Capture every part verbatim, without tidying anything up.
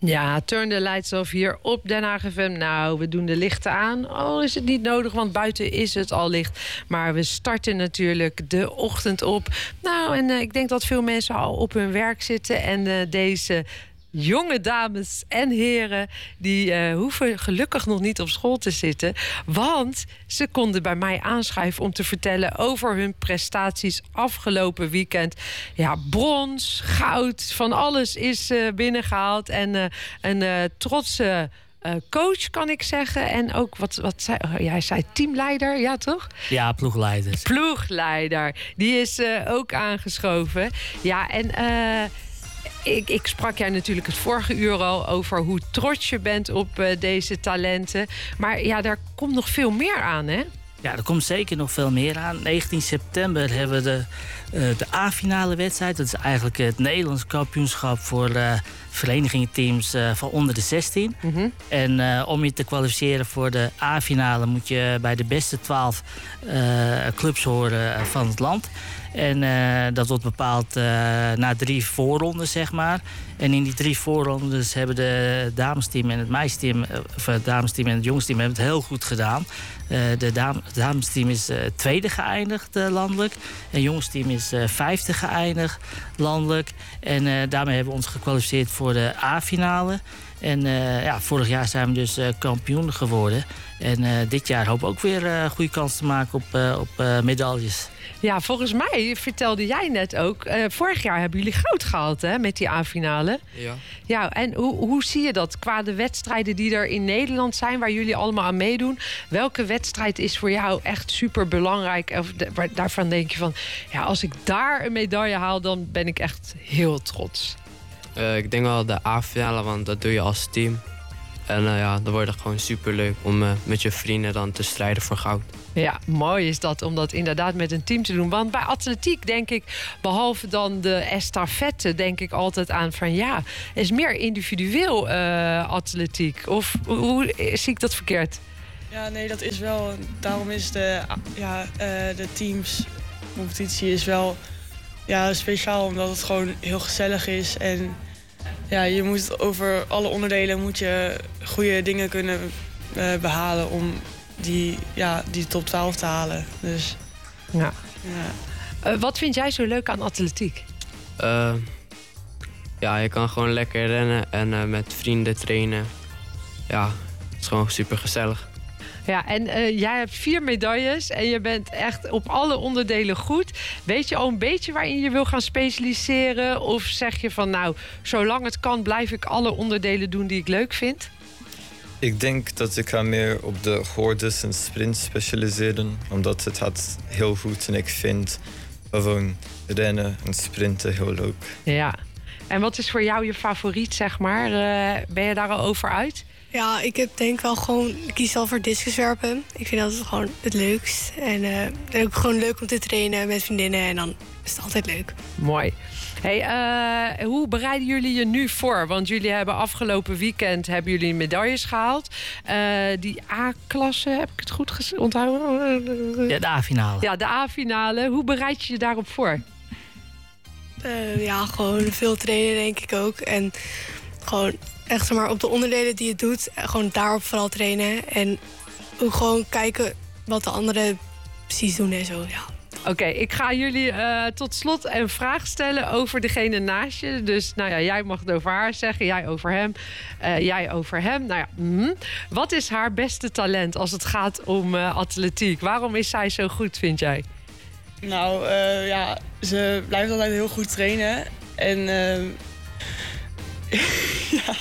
Ja, Turn the Lights Off hier op Den Haag F M. Nou, we doen de lichten aan. Al is het niet nodig, want buiten is het al licht. Maar we starten natuurlijk de ochtend op. Nou, en uh, ik denk dat veel mensen al op hun werk zitten. En uh, deze jonge dames en heren, die uh, hoeven gelukkig nog niet op school te zitten. Want ze konden bij mij aanschuiven om te vertellen over hun prestaties afgelopen weekend. Ja, brons, goud, van alles is uh, binnengehaald. En uh, een uh, trotse uh, coach, kan ik zeggen. En ook, wat, wat zei oh, jij zei teamleider, ja toch? Ja, ploegleider. Ploegleider, die is uh, ook aangeschoven. Ja, en Uh, Ik, ik sprak jij natuurlijk het vorige uur al over hoe trots je bent op uh, deze talenten. Maar ja, daar komt nog veel meer aan, hè? Ja, er komt zeker nog veel meer aan. negentien september hebben we de, uh, de A-finale wedstrijd. Dat is eigenlijk het Nederlands kampioenschap voor uh, verenigingenteams uh, van onder de zestien. Mm-hmm. En uh, om je te kwalificeren voor de A-finale moet je bij de beste twaalf uh, clubs horen van het land. En uh, dat wordt bepaald uh, na drie voorrondes, zeg maar. En in die drie voorrondes hebben de damesteam en het meisjesteam, of het damesteam en het jongsteam hebben het heel goed gedaan. Uh, de dame, het damesteam is uh, tweede geëindigd uh, landelijk. En het jongsteam is uh, vijfde geëindigd landelijk. En uh, daarmee hebben we ons gekwalificeerd voor de A-finale. En uh, ja, vorig jaar zijn we dus uh, kampioen geworden. En uh, dit jaar hopen we ook weer uh, goede kans te maken op, uh, op uh, medailles. Ja, volgens mij vertelde jij net ook, Uh, vorig jaar hebben jullie goud gehaald, hè, met die A-finale. Ja. Ja, en hoe, hoe zie je dat qua de wedstrijden die er in Nederland zijn, waar jullie allemaal aan meedoen? Welke wedstrijd is voor jou echt super belangrijk? Of de, waar, daarvan denk je van, ja, als ik daar een medaille haal, dan ben ik echt heel trots. Uh, ik denk wel de A-finale, want dat doe je als team. En uh, ja, dan wordt het gewoon super leuk om uh, met je vrienden dan te strijden voor goud. Ja, mooi is dat om dat inderdaad met een team te doen. Want bij atletiek denk ik, behalve dan de estafette, denk ik altijd aan van ja, is meer individueel uh, atletiek. Of hoe, hoe zie ik dat verkeerd? Ja, nee, dat is wel. Daarom is de, ja, uh, de teamscompetitie is wel ja, speciaal, omdat het gewoon heel gezellig is. En ja, je moet over alle onderdelen moet je goede dingen kunnen uh, behalen om die, ja, die top twaalf te halen. Dus, ja. Ja. Uh, wat vind jij zo leuk aan atletiek? Uh, ja, je kan gewoon lekker rennen en uh, met vrienden trainen. Ja, het is gewoon super gezellig. Ja, en uh, jij hebt vier medailles en je bent echt op alle onderdelen goed. Weet je al een beetje waarin je wil gaan specialiseren? Of zeg je van nou, zolang het kan blijf ik alle onderdelen doen die ik leuk vind? Ik denk dat ik ga meer op de hordes en sprint specialiseren. Omdat het gaat heel goed en ik vind gewoon rennen en sprinten heel leuk. Ja, en wat is voor jou je favoriet, zeg maar? Uh, ben je daar al over uit? Ja, ik heb denk wel gewoon, ik kies al voor discuswerpen. Ik vind dat gewoon het leukst. En uh, ook gewoon leuk om te trainen met vriendinnen en dan is het altijd leuk. Mooi. Hey, uh, hoe bereiden jullie je nu voor? Want jullie hebben afgelopen weekend hebben jullie medailles gehaald. Uh, die A-klasse, heb ik het goed onthouden? Ja, de A-finale. Ja, de A-finale. Hoe bereid je je daarop voor? Uh, ja, gewoon veel trainen denk ik ook. En gewoon echt maar op de onderdelen die je doet, gewoon daarop vooral trainen. En ook gewoon kijken wat de anderen precies doen en zo, ja. Oké, okay, ik ga jullie uh, tot slot een vraag stellen over degene naast je. Dus nou ja, jij mag het over haar zeggen, jij over hem, uh, jij over hem. Nou ja, mm, wat is haar beste talent als het gaat om uh, atletiek? Waarom is zij zo goed, vind jij? Nou, uh, ja, ze blijft altijd heel goed trainen. En uh, ja,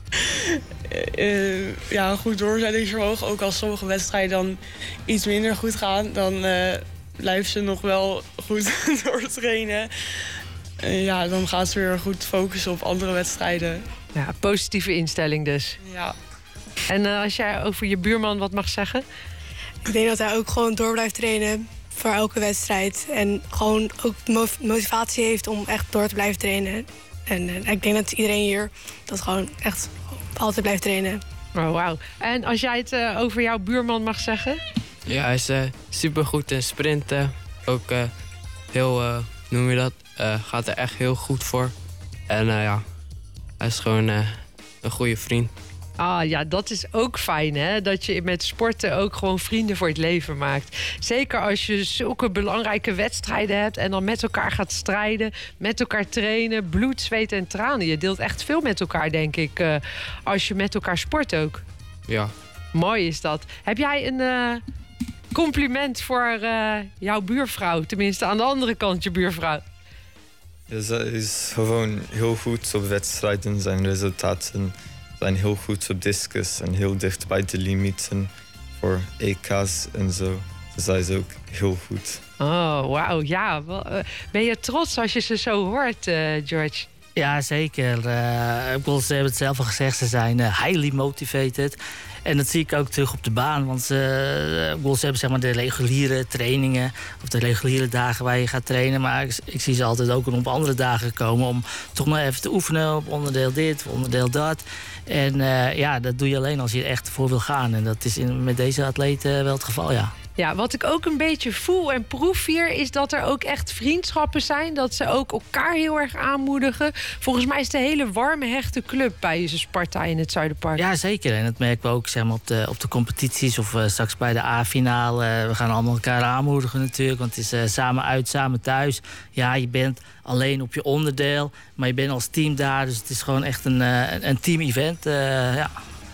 uh, ja, een goed doorzettingsvermogen. Ook als sommige wedstrijden dan iets minder goed gaan, dan Uh, blijft ze nog wel goed doortrainen. En ja, dan gaat ze weer goed focussen op andere wedstrijden. Ja, positieve instelling dus. Ja. En uh, als jij over je buurman wat mag zeggen? Ik denk dat hij ook gewoon door blijft trainen voor elke wedstrijd. En gewoon ook motivatie heeft om echt door te blijven trainen. En uh, ik denk dat iedereen hier dat gewoon echt altijd blijft trainen. Oh, wauw. En als jij het uh, over jouw buurman mag zeggen? Ja, hij is uh, supergoed in sprinten. Ook uh, heel, uh, hoe noem je dat, uh, gaat er echt heel goed voor. En uh, ja, hij is gewoon uh, een goede vriend. Ah ja, dat is ook fijn, hè? Dat je met sporten ook gewoon vrienden voor het leven maakt. Zeker als je zulke belangrijke wedstrijden hebt en dan met elkaar gaat strijden, met elkaar trainen, bloed, zweet en tranen. Je deelt echt veel met elkaar, denk ik, uh, als je met elkaar sport ook. Ja. Mooi is dat. Heb jij een uh, compliment voor uh, jouw buurvrouw? Tenminste, aan de andere kant je buurvrouw. Ja, zij is gewoon heel goed op wedstrijden. Zijn resultaten zijn heel goed op discus en heel dicht bij de limieten voor E K's en zo. Dus zij is ook heel goed. Oh, wauw. Ja, wel, uh, ben je trots als je ze zo hoort, uh, George? Ja, zeker. Uh, ik bedoel, ze hebben het zelf al gezegd, ze zijn uh, highly motivated. En dat zie ik ook terug op de baan. Want ze, uh, ik bedoel, ze hebben zeg maar de reguliere trainingen of de reguliere dagen waar je gaat trainen. Maar ik, ik zie ze altijd ook op andere dagen komen om toch nog even te oefenen op onderdeel dit, of onderdeel dat. En uh, ja, dat doe je alleen als je er echt voor wil gaan. En dat is in, met deze atleten wel het geval, ja. Ja, wat ik ook een beetje voel en proef hier is dat er ook echt vriendschappen zijn. Dat ze ook elkaar heel erg aanmoedigen. Volgens mij is het een hele warme, hechte club bij Sparta in het Zuiderpark. Ja, zeker. En dat merken we ook zeg maar, op, de, op de competities of uh, straks bij de A-finale. We gaan allemaal elkaar aanmoedigen natuurlijk. Want het is uh, samen uit, samen thuis. Ja, je bent alleen op je onderdeel, maar je bent als team daar. Dus het is gewoon echt een, uh, een team-event. Uh, ja.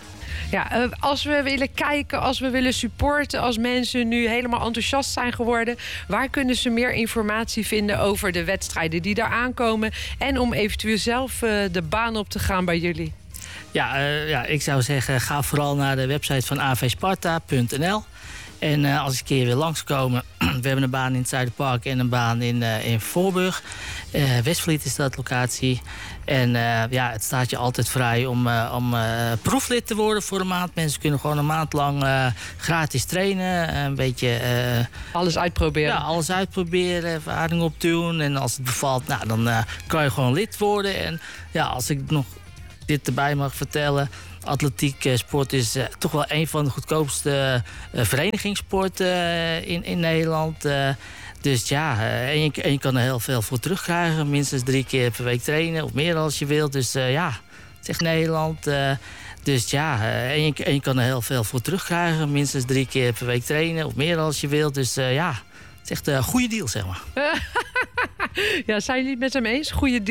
Ja, uh, als we willen kijken, als we willen supporten, als mensen nu helemaal enthousiast zijn geworden, waar kunnen ze meer informatie vinden over de wedstrijden die daar aankomen en om eventueel zelf uh, de baan op te gaan bij jullie? Ja, uh, ja, ik zou zeggen, ga vooral naar de website van a v sparta punt n l. En uh, als ik een keer wil langskomen, we hebben een baan in het Zuiderpark en een baan in, uh, in Voorburg. Uh, Westvliet is dat locatie. En uh, ja, het staat je altijd vrij om, uh, om uh, proeflid te worden voor een maand. Mensen kunnen gewoon een maand lang uh, gratis trainen. Een beetje... Uh, alles uitproberen. Ja, alles uitproberen, ervaring opdoen. En als het bevalt, nou, dan uh, kan je gewoon lid worden. En ja, als ik nog dit erbij mag vertellen, atletiek sport is uh, toch wel een van de goedkoopste uh, verenigingssporten uh, in, in Nederland. Uh, dus ja, uh, en, je, en je kan er heel veel voor terugkrijgen. Minstens drie keer per week trainen of meer als je wilt. Dus uh, ja, het is Nederland. Uh, dus ja, uh, en, je, en je kan er heel veel voor terugkrijgen. Minstens drie keer per week trainen of meer als je wilt. Dus uh, ja, het is echt een goede deal, zeg maar. Ja, zijn jullie het met hem eens? Goede deal.